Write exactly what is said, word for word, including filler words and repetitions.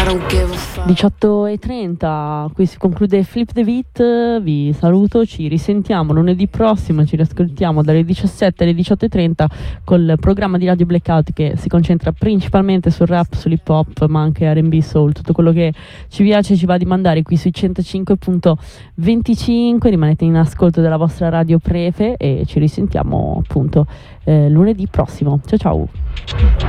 diciotto e trenta, qui si conclude Flip the Beat, vi saluto, ci risentiamo lunedì prossimo, ci riascoltiamo dalle diciassette alle diciotto e trenta col programma di Radio Blackout che si concentra principalmente sul rap, sull'hip hop, ma anche R and B, soul, tutto quello che ci piace ci va di mandare qui sui centocinque virgola venticinque, rimanete in ascolto della vostra radio prefe e ci risentiamo appunto eh, lunedì prossimo, ciao ciao!